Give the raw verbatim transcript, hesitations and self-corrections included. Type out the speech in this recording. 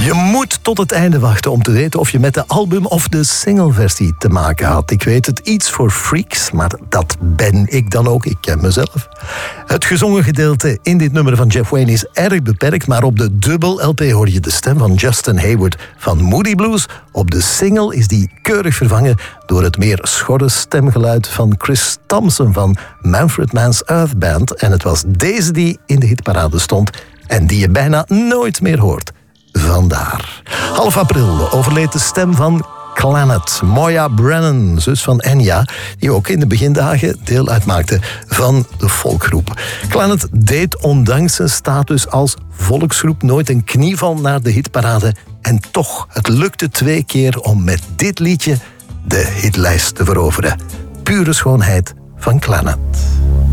Je moet tot het einde wachten om te weten of je met de album- of de singleversie te maken had. Ik weet het, iets voor freaks, maar dat ben ik dan ook. Ik ken mezelf. Het gezongen gedeelte in dit nummer van Jeff Wayne is erg beperkt, maar op de dubbel-L P hoor je de stem van Justin Hayward van Moody Blues. Op de single is die keurig vervangen door het meer schorre stemgeluid van Chris Thompson van Manfred Mann's Earth Band. En het was deze die in de hitparade stond en die je bijna nooit meer hoort. Vandaar. Half april overleed de stem van Clannad, Moya Brennan, zus van Enya, die ook in de begindagen deel uitmaakte van de volkgroep. Clannad deed ondanks zijn status als volksgroep nooit een knieval naar de hitparade. En toch, het lukte twee keer om met dit liedje de hitlijst te veroveren. Pure schoonheid van Clannad.